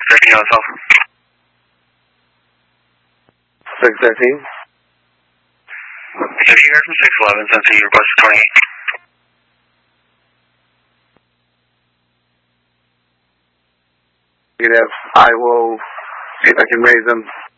Checking on yourself. 613. Have you heard from 611 since he requested 28? Negative. I will see if I can raise them.